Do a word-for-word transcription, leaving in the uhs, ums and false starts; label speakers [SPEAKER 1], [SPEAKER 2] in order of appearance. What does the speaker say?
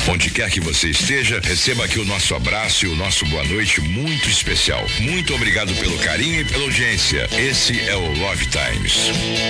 [SPEAKER 1] Onde quer que você esteja, receba aqui o nosso abraço e o nosso boa noite muito especial. Muito obrigado pelo carinho e pela audiência. Esse é o Love Times.